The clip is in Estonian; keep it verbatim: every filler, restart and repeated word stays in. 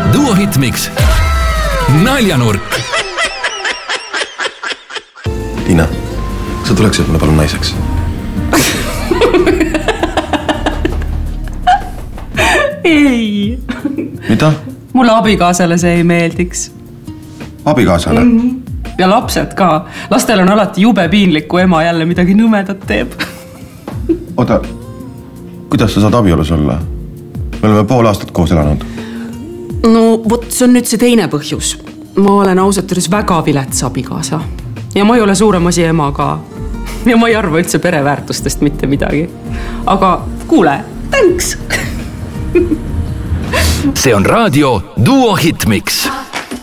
Duo Hitmix. Naljanurk. Tiina, sa tuleksid mulle palun naiseks. Ei. Mida? Mulle abikaasale see ei meeldiks. Abikaasale? Mm-hmm. Ja lapsed ka. Lastel on alati jube piinlik, kui ema jälle midagi nõmedat teeb. Oota, kuidas sa saad abiolus olla? Me oleme pool aastat koos elanud. No, vot, see on nüüd see teine põhjus. Ma olen ausalt üles väga vilets abikaasa. Ja ma ei ole suurem asi ema ka. Ja ma ei arva üldse pereväärtustest mitte midagi. Aga kuule, thanks! See on raadio Duo Hitmix.